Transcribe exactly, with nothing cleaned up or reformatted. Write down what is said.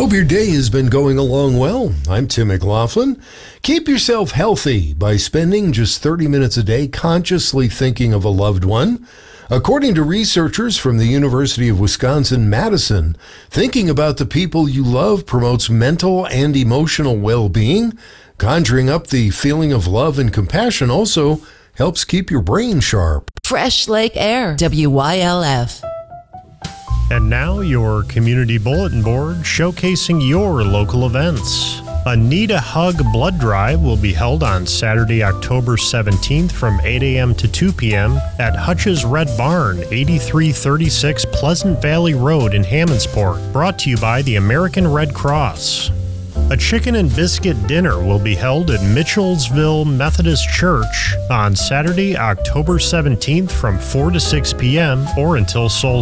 Hope your day has been going along well. I'm Tim McLaughlin. Keep yourself healthy by spending just thirty minutes a day consciously thinking of a loved one. According to researchers from the University of Wisconsin-Madison, thinking about the people you love promotes mental and emotional well-being. Conjuring up the feeling of love and compassion also helps keep your brain sharp. Fresh Lake Air, W Y L F. And now your community bulletin board showcasing your local events. A Need a Hug blood drive will be held on Saturday, October seventeenth from eight a.m. to two p.m. at Hutch's Red Barn, eighty-three thirty-six Pleasant Valley Road in Hammondsport. Brought to you by the American Red Cross. A chicken and biscuit dinner will be held at Mitchellsville Methodist Church on Saturday, October seventeenth from four to six p.m. or until sold